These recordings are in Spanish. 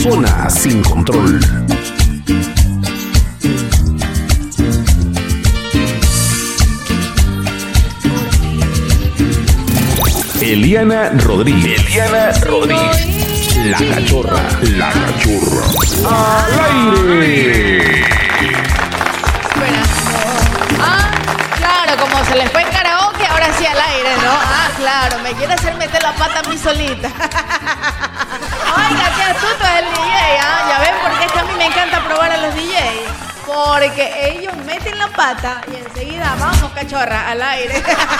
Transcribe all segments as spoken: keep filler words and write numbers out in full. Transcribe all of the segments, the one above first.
Zona Sin Control. Eliana Rodríguez. Eliana Rodríguez. La cachorra. La cachorra. ¡Al aire! Ah, claro, como se les fue en karaoke, ahora sí al aire, ¿no? Ah, claro, me quiere hacer meter la pata a mí solita. Oiga, qué astuto es el D J, ¿ah? Ya ven, porque es que a mí me encanta probar a los D Js. Porque ellos meten la pata y enseguida, vamos, cachorra, al aire.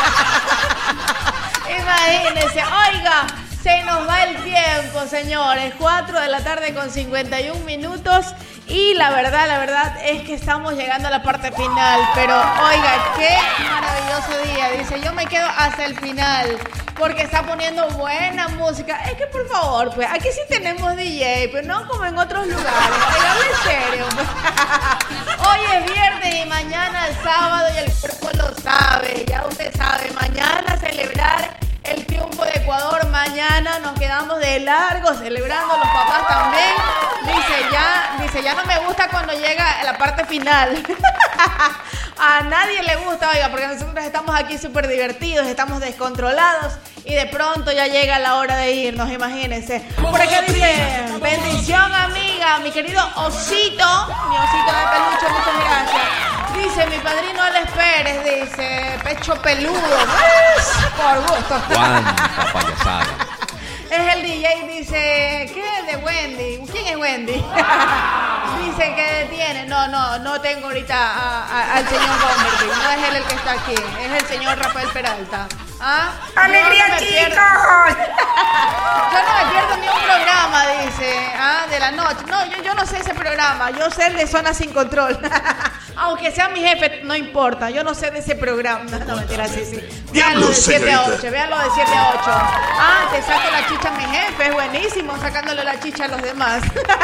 Imagínense, oiga, se nos va el tiempo, señores. cuatro de la tarde con cincuenta y un minutos. Y la verdad, la verdad es que estamos llegando a la parte final. Pero, oiga, qué maravilloso día. Dice, yo me quedo hasta el final porque está poniendo buena música. Es que, por favor, pues, aquí sí tenemos D J, pero no como en otros lugares. Oiga, en serio. Pues. Hoy es viernes y mañana es sábado y el cuerpo lo sabe. Ya usted sabe, mañana celebrar el triunfo de Ecuador. Mañana nos quedamos de largo celebrando, los papás también. Dice ya, dice ya no me gusta cuando llega la parte final. A nadie le gusta, oiga, porque nosotros estamos aquí súper divertidos, estamos descontrolados y de pronto ya llega la hora de irnos, imagínense. Por acá dice, bendición amiga, mi querido osito, mi osito de peluche, muchas gracias. Dice, mi padrino le esperes, dice, pecho peludo. ¿Ves? Por gusto. Cuánta payasada. Es el D J, dice, ¿qué es de Wendy? ¿Quién es Wendy? Dice que detiene. No, no, no tengo ahorita a, a, al señor Bomberby. No es él el que está aquí, es el señor Rafael Peralta. ¿Ah? ¡Alegría, no chicos! Yo no me pierdo ni un programa, dice, ¿ah? De la noche. No, yo, yo no sé ese programa, yo sé el de Zona Sin Control. Aunque sea mi jefe, no importa, yo no sé de ese programa. No, no mentira, sí, sí. Veanlo de siete a ocho, veanlo de siete a ocho. Ah, te saco la chicha a mi jefe, es buenísimo sacándole la chicha a los demás.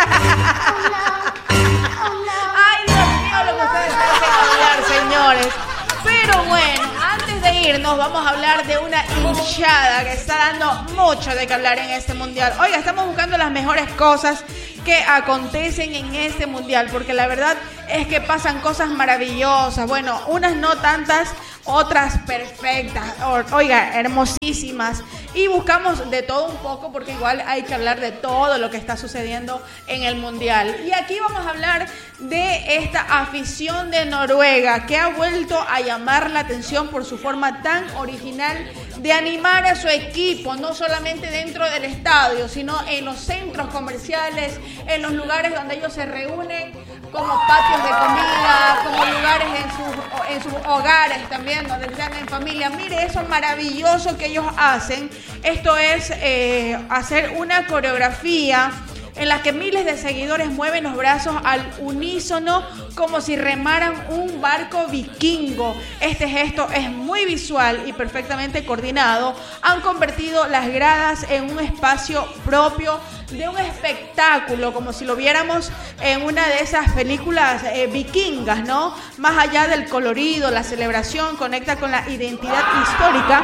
Ay, Dios mío, lo que ustedes hacen hablar, señores. Pero bueno, antes de irnos vamos a hablar de una hinchada que está dando mucho de qué hablar en este mundial. Oiga, estamos buscando las mejores cosas que acontecen en este mundial, porque la verdad es que pasan cosas maravillosas. Bueno, unas no tantas, otras perfectas, oiga, hermosísimas. Y buscamos de todo un poco porque igual hay que hablar de todo lo que está sucediendo en el mundial. Y aquí vamos a hablar de esta afición de Noruega que ha vuelto a llamar la atención por su forma tan original de animar a su equipo, no solamente dentro del estadio, sino en los centros comerciales, en los lugares donde ellos se reúnen, como patios de comida, como lugares en sus, en sus hogares también, donde están en familia. Mire eso maravilloso que ellos hacen. Esto es eh, hacer una coreografía en la que miles de seguidores mueven los brazos al unísono como si remaran un barco vikingo. Este gesto es muy visual y perfectamente coordinado. Han convertido las gradas en un espacio propio de un espectáculo, como si lo viéramos en una de esas películas eh, vikingas, ¿no? Más allá del colorido, la celebración conecta con la identidad histórica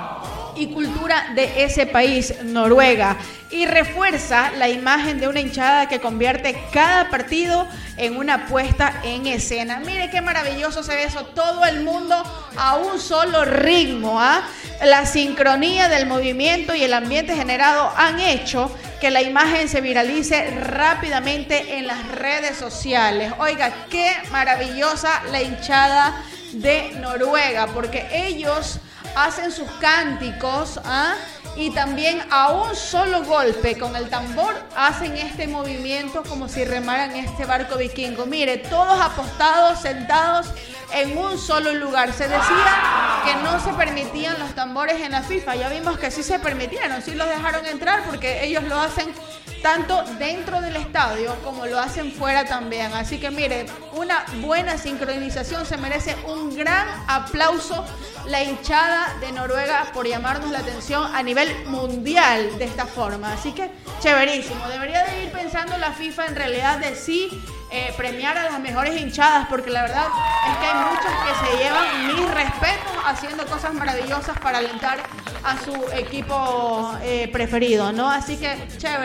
y cultura de ese país, Noruega, y refuerza la imagen de una hinchada que convierte cada partido en una puesta en escena. Mire qué maravilloso se ve eso, todo el mundo a un solo ritmo, ¿ah? La sincronía del movimiento y el ambiente generado han hecho que la imagen se viralice rápidamente en las redes sociales. Oiga, qué maravillosa la hinchada de Noruega, porque ellos hacen sus cánticos, ¿ah? Y también a un solo golpe con el tambor hacen este movimiento como si remaran este barco vikingo. Mire, todos apostados, sentados en un solo lugar. Se decía que no se permitían los tambores en la FIFA. Ya vimos que sí se permitieron, sí los dejaron entrar porque ellos lo hacen tanto dentro del estadio como lo hacen fuera también. Así que mire, una buena sincronización, se merece un gran aplauso la hinchada de Noruega por llamarnos la atención a nivel mundial de esta forma. Así que chéverísimo, debería de ir pensando la FIFA en realidad de sí eh, premiar a las mejores hinchadas, porque la verdad es que hay muchas que se llevan mis respetos haciendo cosas maravillosas para alentar a su equipo eh, preferido, ¿no? Así que chévere, chévere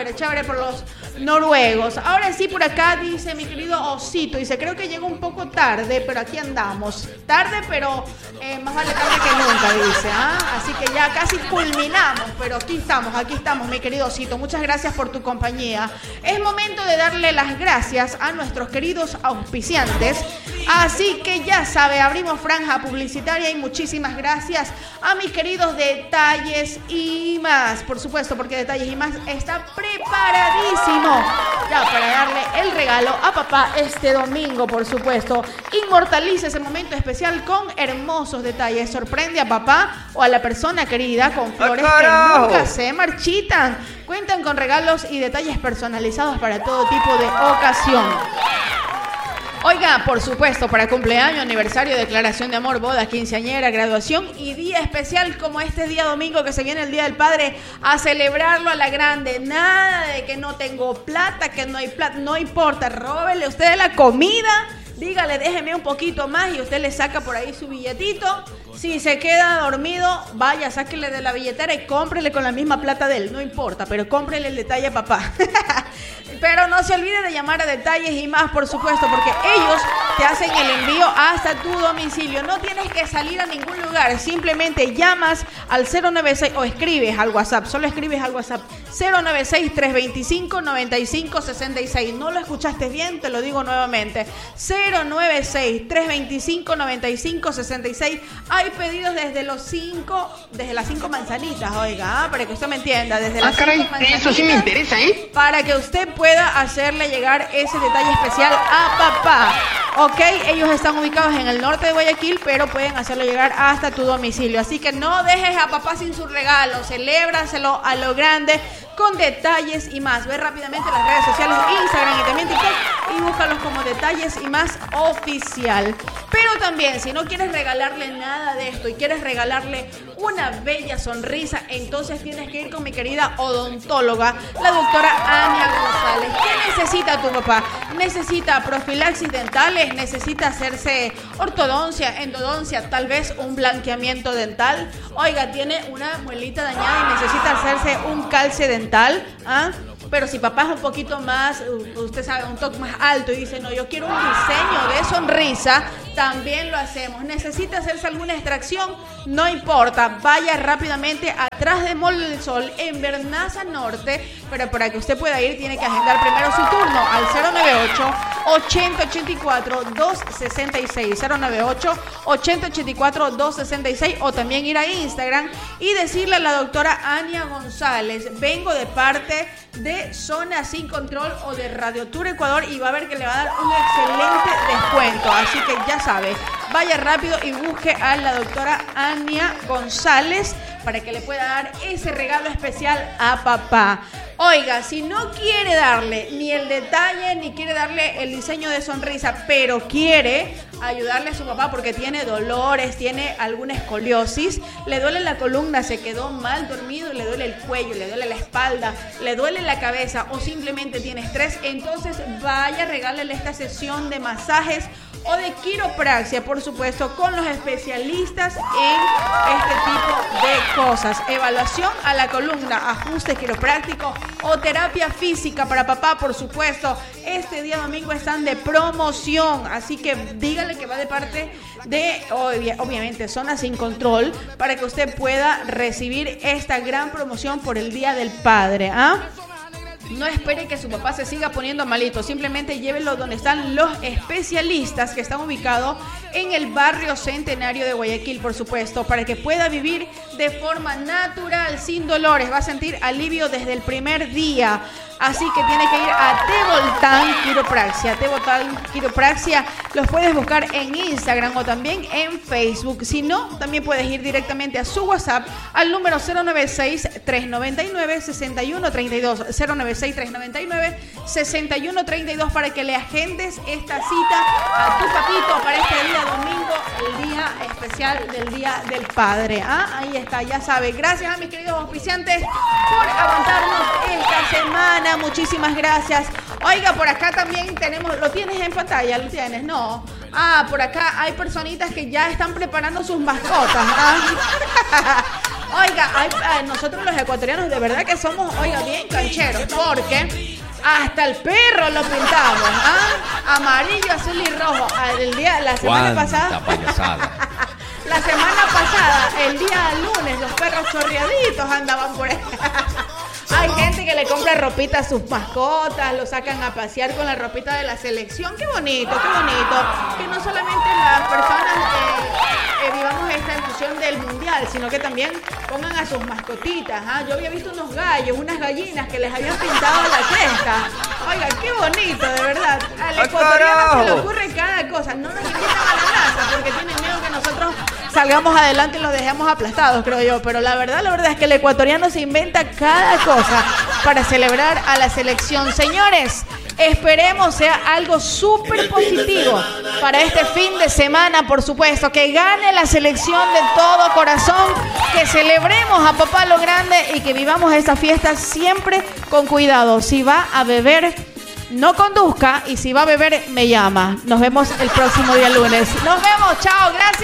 por los noruegos. Ahora sí, por acá dice mi querido Osito, dice, creo que llegó un poco tarde, pero aquí andamos. Tarde, pero eh, más vale tarde que nunca, dice. ¿ah? Así que ya casi culminamos, pero aquí estamos, aquí estamos, mi querido Osito. Muchas gracias por tu compañía. Es momento de darle las gracias a nuestros queridos auspiciantes. Así que ya sabe, abrimos franja publicitaria y muchísimas gracias a mis queridos Detalles y Más. Por supuesto, porque Detalles y Más está preparadísimo ya para darle el regalo a papá este domingo, por supuesto. Inmortaliza ese momento especial con hermosos detalles. Sorprende a papá o a la persona querida con flores que nunca se marchitan. Cuentan con regalos y detalles personalizados para todo tipo de ocasión. Oiga, por supuesto, para cumpleaños, aniversario, declaración de amor, boda, quinceañera, graduación y día especial como este día domingo que se viene el Día del Padre, a celebrarlo a la grande. Nada de que no tengo plata, que no hay plata, no importa, róbele usted la comida, dígale, déjeme un poquito más y usted le saca por ahí su billetito. Si se queda dormido, vaya, sáquele de la billetera y cómprele con la misma plata de él, no importa, pero cómprele el detalle a papá. Pero no se olvide de llamar a Detalles y Más, por supuesto, porque ellos te hacen el envío hasta tu domicilio. No tienes que salir a ningún lugar, simplemente llamas al cero nueve seis o escribes al WhatsApp, solo escribes al WhatsApp cero nueve seis, tres dos cinco, nueve cinco seis seis. ¿No lo escuchaste bien? Te lo digo nuevamente. cero nueve seis, tres dos cinco, nueve cinco seis seis. Hay pedidos desde los cinco, desde las cinco manzanitas, oiga, para que usted me entienda, desde las ah, caray, cinco manzanitas. Eso sí me interesa, ¿eh? Para que usted pueda hacerle llegar ese detalle especial a papá. Ok, ellos están ubicados en el norte de Guayaquil, pero pueden hacerlo llegar hasta tu domicilio. Así que no dejes a papá sin su regalo, celébraselo a lo grande con Detalles y Más. Ve rápidamente las redes sociales, Instagram y también TikTok, y búscalos como Detalles y Más oficial. Pero también, si no quieres regalarle nada de esto y quieres regalarle una bella sonrisa, entonces tienes que ir con mi querida odontóloga, la doctora Ania González. ¿Qué necesita tu papá? Necesita profilaxis dentales, necesita hacerse ortodoncia, endodoncia, tal vez un blanqueamiento dental. Oiga, tiene una muelita dañada y necesita hacerse un calce dental. ¿Ah? Pero si papá es un poquito más, usted sabe, un toque más alto y dice, no, yo quiero un diseño de sonrisa, también lo hacemos. ¿Necesita hacerse alguna extracción? No importa, vaya rápidamente atrás de Mall del Sol, en Bernaza Norte, pero para que usted pueda ir tiene que agendar primero su turno al cero nueve ocho, ochenta ochenta y cuatro, doscientos sesenta y seis, cero nueve ocho, ochenta ochenta y cuatro, doscientos sesenta y seis, o también ir a Instagram y decirle a la doctora Ania González, vengo de parte de Zona Sin Control o de Radio Tour Ecuador, y va a ver que le va a dar un excelente descuento. Así que ya sabe, vaya rápido y busque a la doctora Ania González para que le pueda dar ese regalo especial a papá. Oiga, si no quiere darle ni el detalle, ni quiere darle el diseño de sonrisa, pero quiere ayudarle a su papá porque tiene dolores, tiene alguna escoliosis, le duele la columna, se quedó mal dormido, le duele el cuello, le duele la espalda, le duele la cabeza o simplemente tiene estrés, entonces vaya, regálele esta sesión de masajes o de quiropraxia, por supuesto, con los especialistas en este tipo de cosas. Evaluación a la columna, ajuste quiropráctico o terapia física para papá, por supuesto. Este día domingo están de promoción, así que dígale que va de parte de, obvia, obviamente, Zona Sin Control, para que usted pueda recibir esta gran promoción por el Día del Padre, ¿ah? No espere que su papá se siga poniendo malito, simplemente llévelo donde están los especialistas que están ubicados en el barrio Centenario de Guayaquil, por supuesto, para que pueda vivir de forma natural, sin dolores. Va a sentir alivio desde el primer día. Así que tiene que ir a Tevoltán Quiropraxia. Tevoltán Quiropraxia los puedes buscar en Instagram o también en Facebook. Si no, también puedes ir directamente a su WhatsApp al número cero nueve seis, tres nueve nueve, seis uno tres dos. cero nueve seis, tres nueve nueve, seis uno tres dos para que le agendes esta cita a tu papito para este día domingo, el día especial del Día del Padre. ¿Ah? Ahí está, ya sabe. Gracias a mis queridos auspiciantes por aguantarnos esta semana. Muchísimas gracias. Oiga, por acá también tenemos, ¿lo tienes en pantalla? ¿Lo tienes? No. Ah, por acá hay personitas que ya están preparando sus mascotas. ¿Ah? Oiga, hay, ay, nosotros los ecuatorianos de verdad que somos, oiga, bien cancheros, porque hasta el perro lo pintamos, ¿ah? Amarillo, azul y rojo. El día, la semana Cuánta pasada. payasada. La semana pasada, el día lunes, los perros chorreaditos andaban por ahí. Hay gente que le compra ropita a sus mascotas, lo sacan a pasear con la ropita de la selección. Qué bonito, qué bonito. Que no solamente las personas eh, eh, vivamos esta emoción del mundial, sino que también pongan a sus mascotitas. ¿ah? Yo había visto unos gallos, unas gallinas que les habían pintado la cresta. Oiga, qué bonito, de verdad. Al ecuatoriano se le ocurre cada cosa. No nos invitan a la NASA porque tienen miedo que nosotros salgamos adelante y los dejemos aplastados, creo yo. Pero la verdad, la verdad es que el ecuatoriano se inventa cada cosa para celebrar a la selección. Señores, esperemos sea algo súper positivo para este fin de semana, por supuesto, que gane la selección de todo corazón, que celebremos a papá lo grande y que vivamos esta fiesta siempre con cuidado. Si va a beber, no conduzca, y si va a beber, me llama. Nos vemos el próximo día lunes. Nos vemos, chao, gracias.